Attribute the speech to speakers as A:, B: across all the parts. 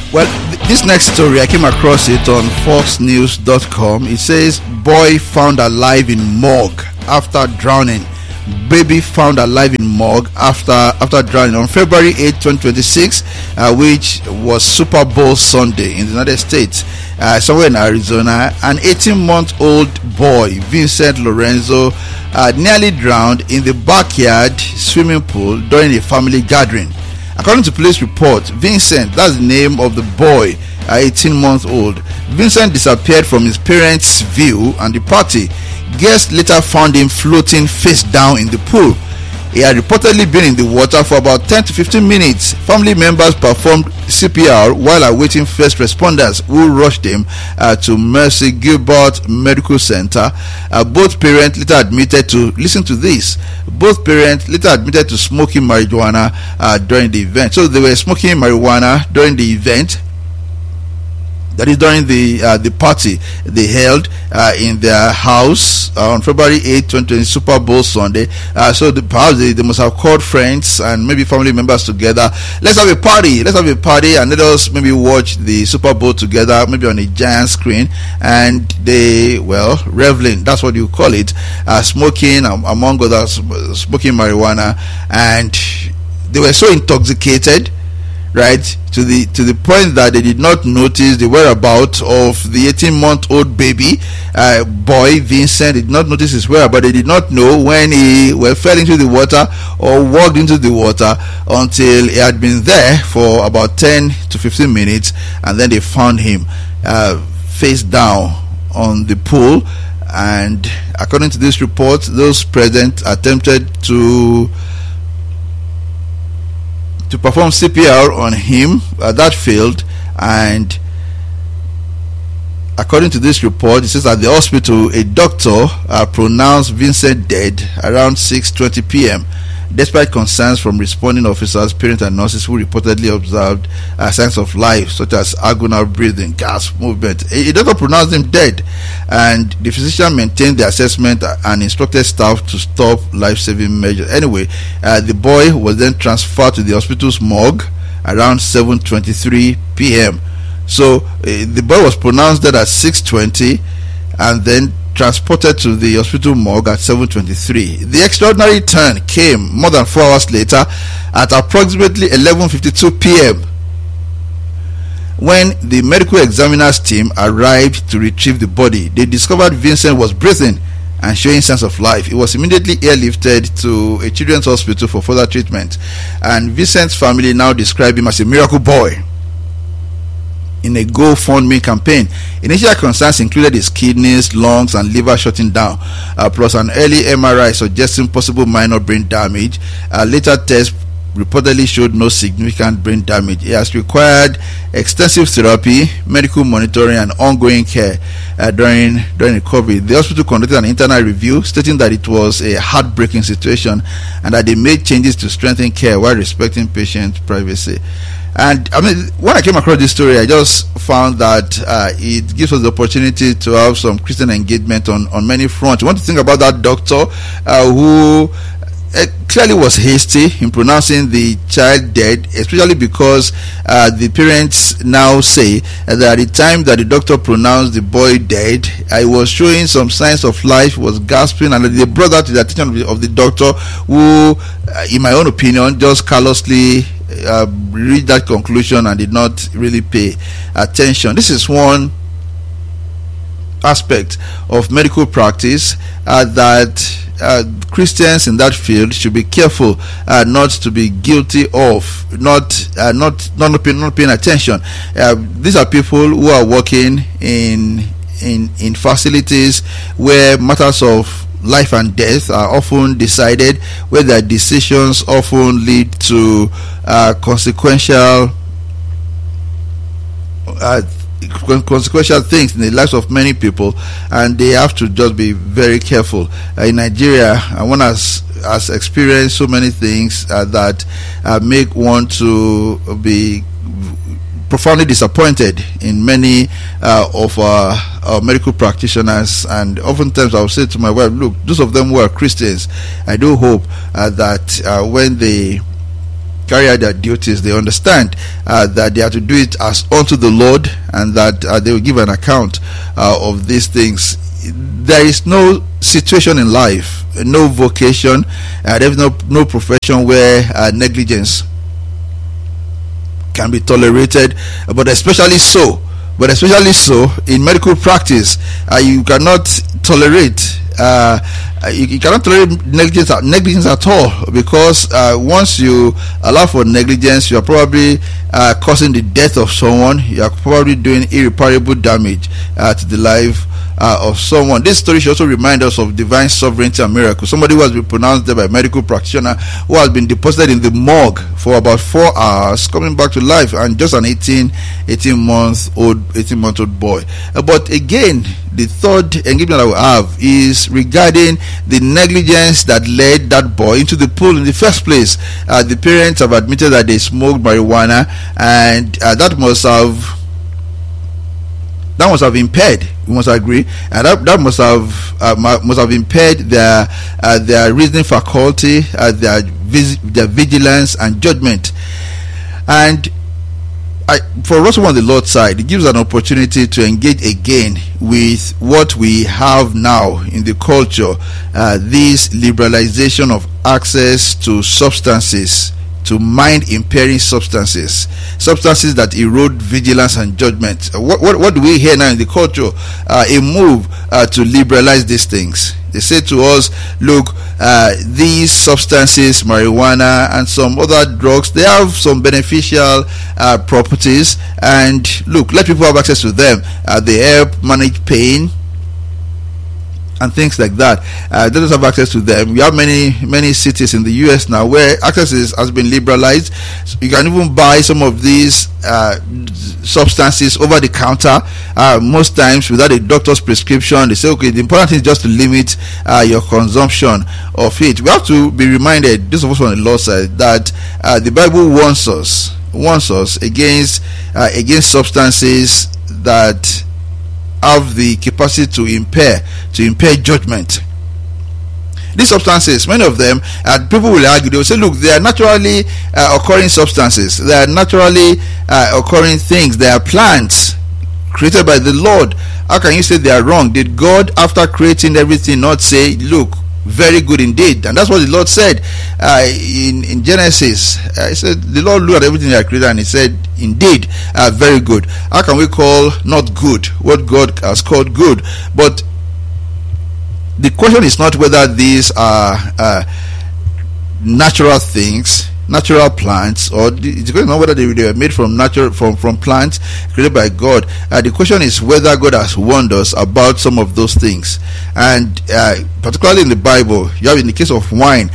A: Well, this next story, I came across it on foxnews.com. It says, boy found alive in morgue after drowning. Baby found alive in morgue after drowning on February 8, 2026, which was Super Bowl Sunday in the United States, somewhere in Arizona. An 18-month-old boy, Vincent Lorenzo, nearly drowned in the backyard swimming pool during a family gathering. According to police report, Vincent, that's the name of the boy, 18-month-old. Vincent disappeared from his parents' view and the party. Guests later found him floating face down in the pool. He had reportedly been in the water for about 10 to 15 minutes. Family members performed CPR while awaiting first responders who rushed him to Mercy Gilbert Medical Center. Both parents later admitted to, listen to this, both parents later admitted to smoking marijuana during the event. So they were smoking marijuana during the event. That is during the party they held in their house on February 8, 2020, Super Bowl Sunday. So perhaps they must have called friends and maybe family members together. Let's have a party and let us maybe watch the Super Bowl together, maybe on a giant screen. And they, reveling, that's what you call it, smoking, among others, smoking marijuana. And they were so intoxicated, right, to the point that they did not notice the whereabouts of the 18-month-old baby boy Vincent. Did not notice his whereabouts. They did not know when he fell into the water or walked into the water until he had been there for about 10 to 15 minutes, and then they found him face down on the pool. And according to this report, those present attempted to perform CPR on him. That failed, and according to this report, it says at the hospital a doctor pronounced Vincent dead around 6:20 p.m. despite concerns from responding officers, parents and nurses who reportedly observed signs of life such as agonal breathing, gas movement. A doctor pronounced him dead, and the physician maintained the assessment and instructed staff to stop life-saving measures. Anyway, the boy was then transferred to the hospital's morgue around 7:23 p.m. So the boy was pronounced dead at 6:20 and then transported to the hospital morgue at 7:23. The extraordinary turn came more than 4 hours later at approximately 11:52 p.m. when the medical examiner's team arrived to retrieve the body. They discovered Vincent was breathing and showing signs of life. He was immediately airlifted to a children's hospital for further treatment, and Vincent's family now describe him as a miracle boy in a GoFundMe campaign. Initial concerns included his kidneys, lungs, and liver shutting down, plus an early MRI suggesting possible minor brain damage. Later tests reportedly showed no significant brain damage. He has required extensive therapy, medical monitoring, and ongoing care during recovery. The hospital conducted an internal review stating that it was a heartbreaking situation and that they made changes to strengthen care while respecting patient privacy. And I mean, when I came across this story, I just found that it gives us the opportunity to have some Christian engagement on many fronts. You want to think about that doctor who clearly was hasty in pronouncing the child dead, especially because the parents now say that at the time that the doctor pronounced the boy dead, he was showing some signs of life, was gasping, and they brought that to the attention of the doctor, who, in my own opinion, just callously reached that conclusion and did not really pay attention. This is one aspect of medical practice that Christians in that field should be careful not to be guilty of not paying attention. These are people who are working in facilities where matters of life and death are often decided, where their decisions often lead to consequential things in the lives of many people, and they have to just be very careful. In Nigeria, one has experienced so many things that make one to be profoundly disappointed in many of our medical practitioners. And oftentimes I will say to my wife, look, those of them who are Christians, I do hope that when they carry out their duties, they understand that they have to do it as unto the Lord, and that they will give an account of these things. There is no situation in life, no vocation, there is no profession where negligence can be tolerated, but especially so in medical practice. You cannot tolerate you cannot tolerate negligence at all, because once you allow for negligence, you are probably causing the death of someone. You are probably doing irreparable damage to the life of someone. This story should also remind us of divine sovereignty and miracle. Somebody who has been pronounced dead by a medical practitioner, who has been deposited in the morgue for about 4 hours, coming back to life, and just an 18-month-old boy. But again, the third engagement I will have is regarding the negligence that led that boy into the pool in the first place. The parents have admitted that they smoked marijuana, and that must have impaired, we must agree, and that must have impaired their reasoning faculty, their vigilance and judgment. And for us on the Lord's side, it gives an opportunity to engage again with what we have now in the culture, this liberalization of access to substances, to mind impairing substances that erode vigilance and judgment. What do we hear now in the culture? A move to liberalize these things. They say to us, look, these substances, marijuana and some other drugs, they have some beneficial properties, and look, let people have access to them. They help manage pain and things like that. They don't have access to them. We have many cities in the US now where access has been liberalized. So you can even buy some of these substances over the counter, most times without a doctor's prescription. They say, okay, the important thing is just to limit your consumption of it. We have to be reminded, those of us on the Lord's side, that the Bible warns us against substances that have the capacity to impair judgment. These substances, many of them, people will argue, they will say, look, they are naturally occurring substances, they are naturally occurring things, they are plants created by the Lord. How can you say they are wrong? Did God, after creating everything, not say, look, very good indeed? And that's what the Lord said in Genesis. He said, the Lord looked at everything that created and he said, indeed, very good. How can we call not good what God has called good? But the question is not whether these are natural things, natural plants, or it's not whether they were made from plants created by God. The question is whether God has warned us about some of those things. And particularly in the Bible, you have, in the case of wine,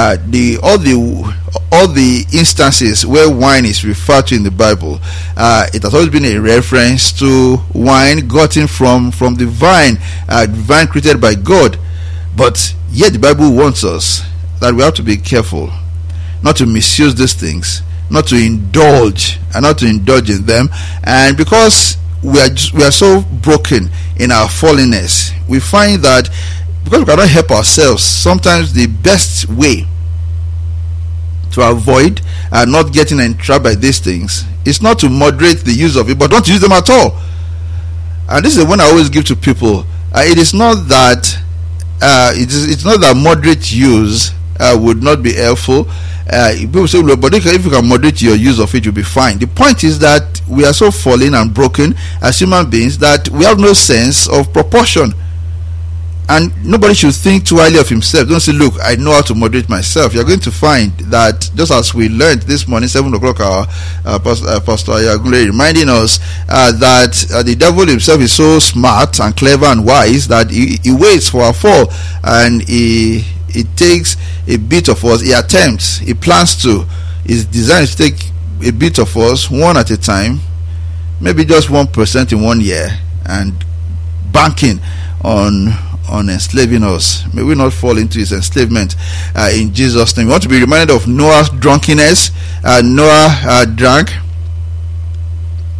A: all the instances where wine is referred to in the Bible, it has always been a reference to wine gotten from the vine created by God. But yet the Bible warns us that we have to be careful not to misuse these things, not to indulge in them. And because we are so broken in our fallenness, we find that because we cannot help ourselves, sometimes the best way to avoid not getting entrapped by these things is not to moderate the use of it, but not to use them at all. And this is the one I always give to people. It is not that it's not that moderate use would not be helpful. People say, but if you can moderate your use of it, you'll be fine. The point is that we are so fallen and broken as human beings that we have no sense of proportion. And nobody should think too highly of himself. Don't say, look, I know how to moderate myself. You're going to find that, just as we learned this morning, 7 o'clock, our Pastor Ayagunle reminding us that the devil himself is so smart and clever and wise that he waits for our fall, and he takes a bit of us, he plans to, is designed to take a bit of us one at a time, maybe just 1% in 1 year, and banking on enslaving us. May we not fall into his enslavement in Jesus' name. We want to be reminded of Noah's drunkenness. Noah drank.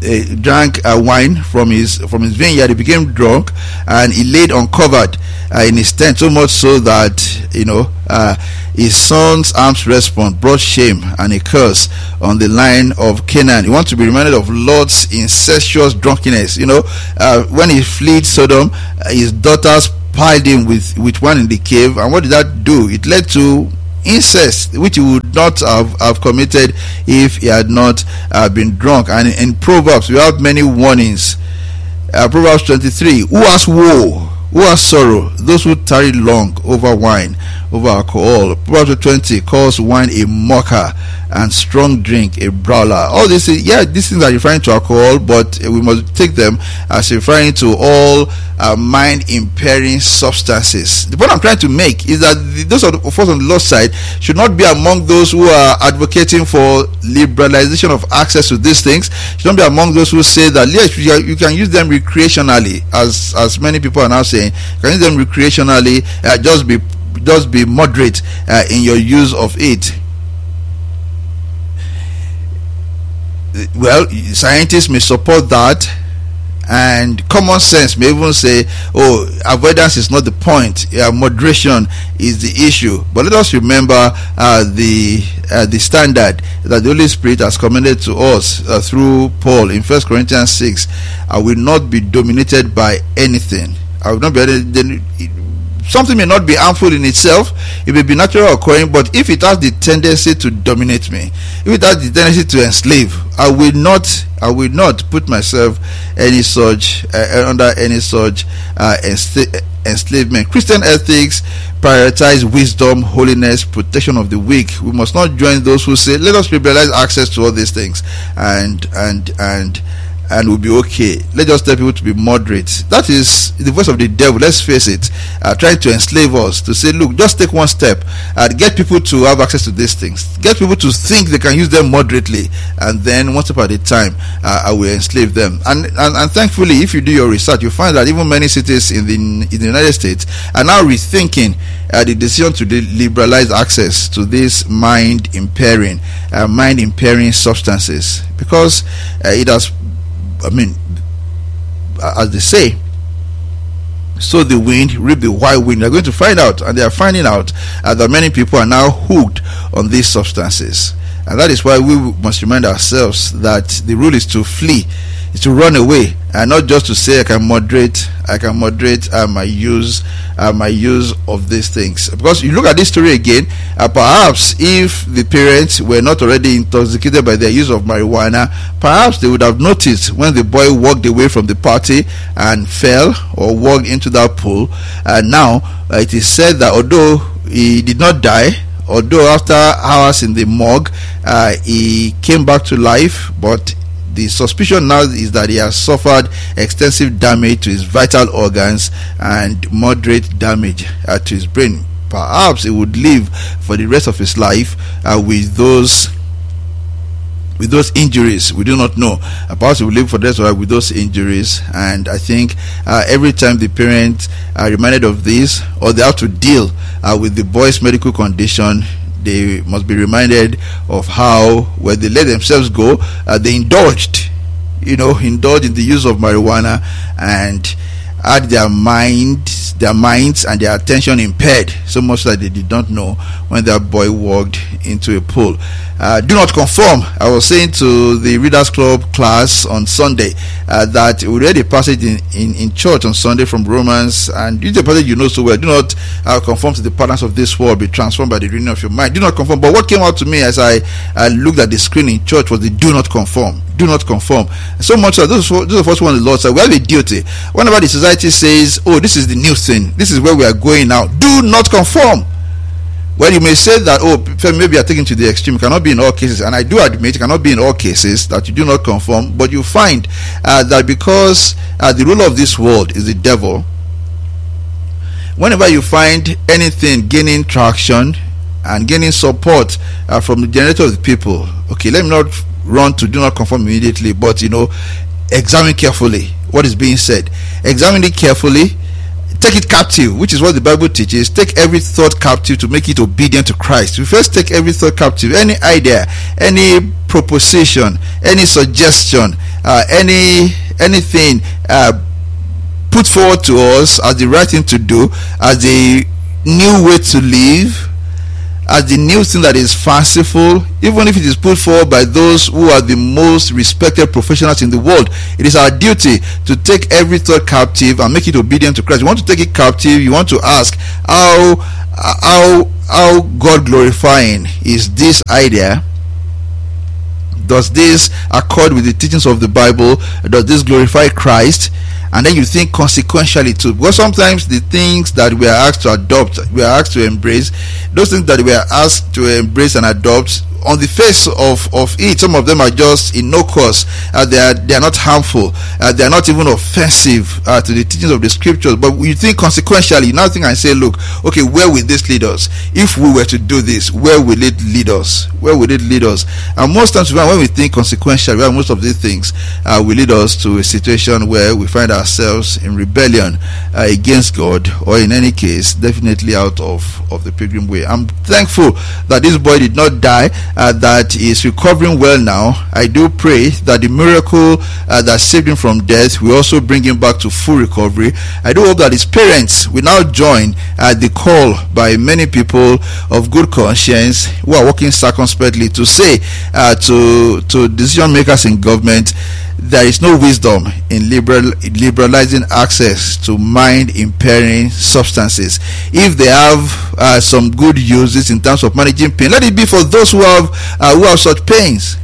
A: drank wine from his vineyard. He became drunk, and he laid uncovered in his tent, so much so that his son's arm's response brought shame and a curse on the line of Canaan. You want to be reminded of Lot's incestuous drunkenness. When he fled Sodom, his daughters piled him with one in the cave, and what did that do? It led to incest, which he would not have committed if he had not been drunk. And in Proverbs we have many warnings. Proverbs 23, who has woe, who has sorrow? Those who tarry long over wine, over alcohol. Proverbs 20 calls wine a mocker and strong drink a brawler. All these things are referring to alcohol, but we must take them as referring to all mind impairing substances. The point I'm trying to make is that those of us on the Lord's side should not be among those who are advocating for liberalization of access to these things. Should not be among those who say that yes, you can use them recreationally, as many people are now saying. You can use them recreationally. Just be moderate in your use of it. Well, scientists may support that, and common sense may even say, avoidance is not the point, moderation is the issue. But let us remember the standard that the Holy Spirit has commended to us through Paul in 1 Corinthians 6. I will not be dominated by anything. I will not be. Something may not be harmful in itself, it may be natural occurring, but if it has the tendency to dominate me, if it has the tendency to enslave, I will not put myself under any such enslavement. Christian ethics prioritize wisdom, holiness, protection of the weak. We must not join those who say, let us liberalize access to all these things and we'll be okay. Let's just tell people to be moderate. That is the voice of the devil, let's face it, trying to enslave us, to say, look, just take one step and get people to have access to these things, get people to think they can use them moderately, and then one step at a time I will enslave them. And thankfully, if you do your research, you find that even many cities in the United States are now rethinking the decision to liberalize access to these mind impairing substances, because it has, as they say, sow the wind, reap the whirlwind. They're going to find out, and they are finding out that many people are now hooked on these substances. And that is why we must remind ourselves that the rule is to flee, is to run away, and not just to say I can moderate my use of these things. Because you look at this story again, perhaps if the parents were not already intoxicated by their use of marijuana, perhaps they would have noticed when the boy walked away from the party and fell or walked into that pool. And now it is said that although he did not die, although after hours in the morgue he came back to life, but the suspicion now is that he has suffered extensive damage to his vital organs and moderate damage to his brain. Perhaps he would live for the rest of his life with those injuries. We do not know. Perhaps he will live for the rest of life with those injuries. And I think every time the parents are reminded of this, or they have to deal with the boy's medical condition, they must be reminded of how, when they let themselves go, they indulged in the use of marijuana, and had their minds and their attention impaired, so much that they did not know when that boy walked into a pool. Do not conform. I was saying to the Readers Club class on Sunday that we read a passage in church on Sunday from Romans, and it's a passage you know so well. Do not conform to the patterns of this world, be transformed by the renewing of your mind. Do not conform. But what came out to me as I looked at the screen in church was the do not conform. Do not conform. So much so those of us who want the Lord said, we have a duty. Whenever the society says, oh, this is the new thing, this is where we are going now, do not conform. Well, you may say that, maybe you're taking to the extreme. It cannot be in all cases, and I do admit it cannot be in all cases that you do not conform, but you find that because the ruler of this world is the devil, whenever you find anything gaining traction and gaining support from the generator of the people, okay, let me not run to do not conform immediately, but examine carefully what is being said. Examine it carefully. take it captive, which is what the Bible teaches. Take every thought captive to make it obedient to Christ. We first take every thought captive, any idea, any proposition, any suggestion, anything put forward to us as the right thing to do, as the new way to live, as the new thing that is fanciful, even if it is put forward by those who are the most respected professionals in the world. It is our duty to take every thought captive and make it obedient to Christ. You want to take it captive, you want to ask how God glorifying is this idea. Does this accord with the teachings of the Bible? Does this glorify Christ? And then you think consequentially too, because sometimes the things that we are asked to adopt, we are asked to embrace, those things that we are asked to embrace and adopt, on the face of it, some of them are just innocuous. They are not harmful. They are not even offensive to the teachings of the scriptures. But you think consequentially, you now think and say, look, okay, where will this lead us? If we were to do this, where will it lead us? Where will it lead us? And most times when we think consequentially, well, most of these things will lead us to a situation where we find ourselves in rebellion against God, or in any case, definitely out of the pilgrim way. I'm thankful that this boy did not die. That is recovering well now. I do pray that the miracle that saved him from death will also bring him back to full recovery. I do hope that his parents will now join the call by many people of good conscience who are working circumspectly to say to decision makers in government, there is no wisdom in liberalizing access to mind-impairing substances. If they have some good uses in terms of managing pain, let it be for those who have such pains.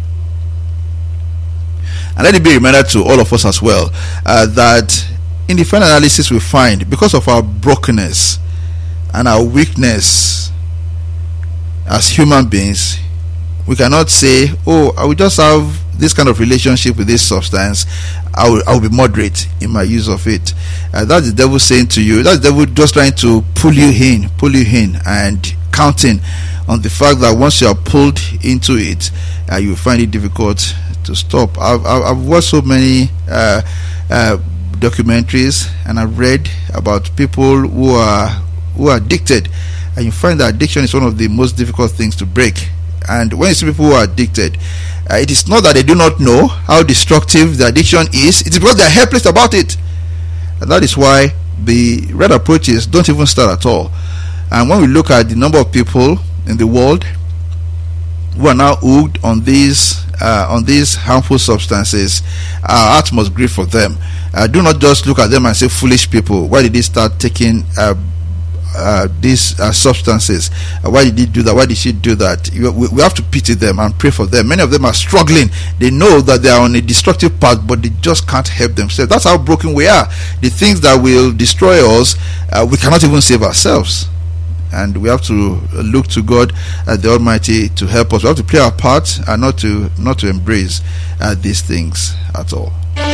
A: And let it be reminded to all of us as well that in the final analysis we find, because of our brokenness and our weakness as human beings, we cannot say, oh, I will just have this kind of relationship with this substance, I will be moderate in my use of it. That's the devil saying to you, that's the devil just trying to pull you in and counting on the fact that once you are pulled into it, you will find it difficult to stop. I've watched so many documentaries, and I've read about people who are addicted, and you find that addiction is one of the most difficult things to break. And when you see people who are addicted, it is not that they do not know how destructive the addiction is. It is because they are helpless about it. And that is why the right approaches don't even start at all. And when we look at the number of people in the world who are now hooked on these harmful substances, our heart must grieve for them. Do not just look at them and say, foolish people, why did they start taking these substances? Why did he do that? Why did she do that? We have to pity them and pray for them. Many of them are struggling. They know that they are on a destructive path, but they just can't help themselves. That's how broken we are. The things that will destroy us, we cannot even save ourselves. And we have to look to God, the Almighty, to help us. We have to play our part and not to embrace these things at all.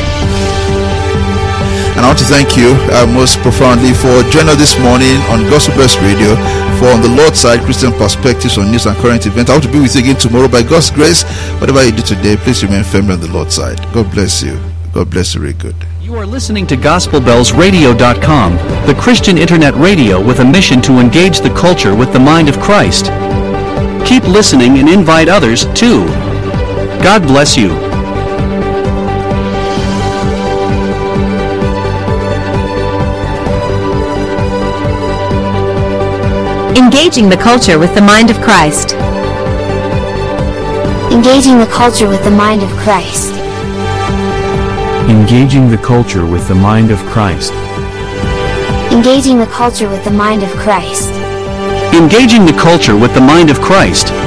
A: And I want to thank you most profoundly for joining us this morning on Gospel Bells Radio for On the Lord's Side, Christian Perspectives on News and Current Events. I want to be with you again tomorrow by God's grace. Whatever you do today, please remain firmly on the Lord's side. God bless you. God bless you very good.
B: You are listening to GospelBellsRadio.com, the Christian internet radio with a mission to engage the culture with the mind of Christ. Keep listening and invite others too. God bless you.
C: Engaging the culture with the mind of Christ.
D: Engaging the culture with the mind of Christ.
E: Engaging the culture with the mind of Christ.
D: Engaging the culture with the mind of Christ.
B: Engaging the culture with the mind of Christ.